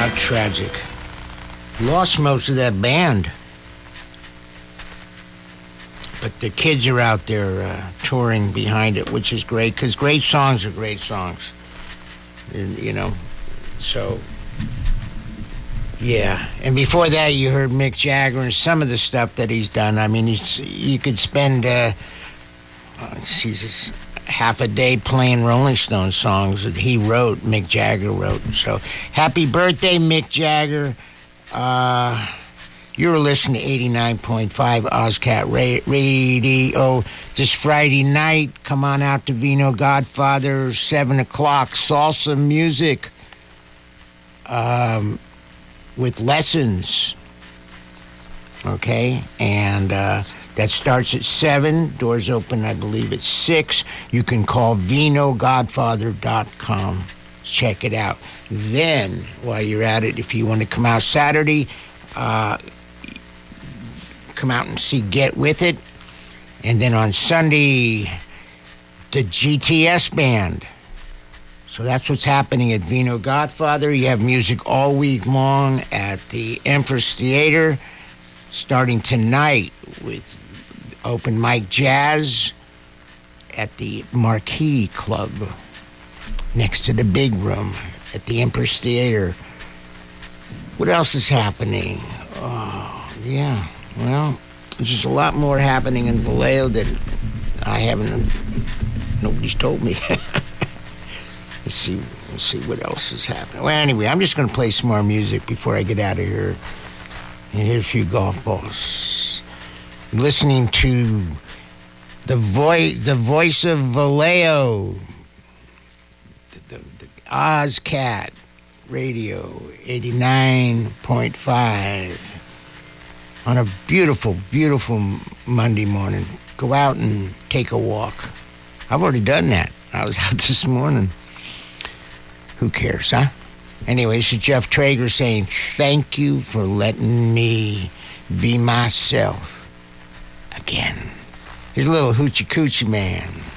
How tragic. Lost most of that band. But the kids are out there touring behind it, which is great, because great songs are great songs. And, you know, so, yeah. And before that, you heard Mick Jagger and some of the stuff that he's done. I mean, you could spend, Jesus, half a day playing Rolling Stones songs that he wrote, Mick Jagger wrote. So, happy birthday, Mick Jagger. You're listening to 89.5 OzCat Radio this Friday night. Come on out to Vino Godfather, 7 o'clock. Salsa music with lessons. Okay? And that starts at 7. Doors open, I believe, at 6. You can call VinoGodfather.com. Check it out. Then, while you're at it, if you want to come out Saturday, come out and see Get With It. And then on Sunday, the GTS Band. So that's what's happening at Vino Godfather. You have music all week long at the Empress Theater, starting tonight with open mic jazz at the Marquee Club, next to the big room at the Empress Theater. What else is happening? Oh, yeah. Well, there's just a lot more happening in Vallejo that I haven't, nobody's told me. Let's see what else is happening. Well, anyway, I'm just going to play some more music before I get out of here and hit a few golf balls. Listening to the voice of Vallejo, the OzCat Radio 89.5. On a beautiful, beautiful Monday morning. Go out and take a walk. I've already done that. I was out this morning. Who cares, huh? Anyway, this is Jeff Traeger saying thank you for letting me be myself again. Here's a little Hoochie Coochie Man.